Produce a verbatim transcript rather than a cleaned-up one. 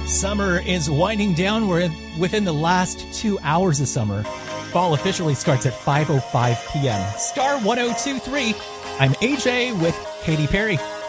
Summer is winding down. We're within the last two hours of summer. Fall officially starts at five oh five p.m. Star one oh two point three. I'm A J with Katy Perry.